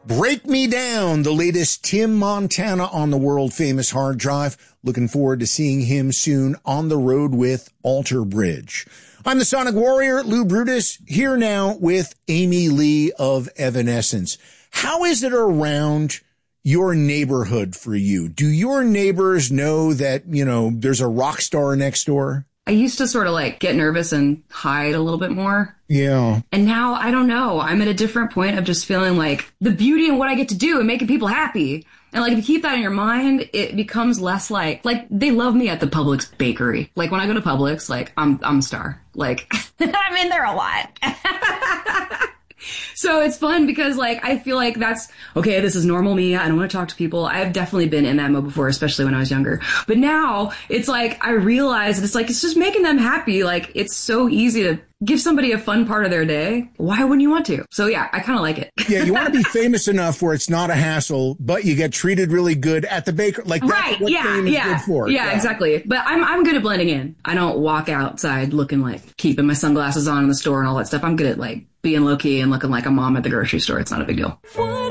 Break Me Down, the latest Tim Montana on the world-famous hard drive. Looking forward to seeing him soon on the road with Alter Bridge. I'm the Sonic Warrior, Lou Brutus, here now with Amy Lee of Evanescence. How is it around your neighborhood for you? Do your neighbors know that, you know, there's a rock star next door? I used to sort of like get nervous and hide a little bit more. Yeah. And now I don't know. I'm at a different point of just feeling like the beauty in what I get to do and making people happy. And like if you keep that in your mind, it becomes less like they love me at the Publix bakery. Like when I go to Publix, like I'm a star. Like I'm in there a lot. So it's fun because, like, I feel like that's, okay, this is normal me. I don't want to talk to people. I've definitely been in that mode before, especially when I was younger. But now it's like, I realize it's like, it's just making them happy. Like, it's so easy to give somebody a fun part of their day. Why wouldn't you want to? So yeah, I kind of like it. Yeah, you want to be famous enough where it's not a hassle, but you get treated really good at the baker. Like that's right, what fame is good for. Yeah, exactly. But I'm good at blending in. I don't walk outside looking like keeping my sunglasses on in the store and all that stuff. I'm good at like being low key and looking like a mom at the grocery store. It's not a big deal.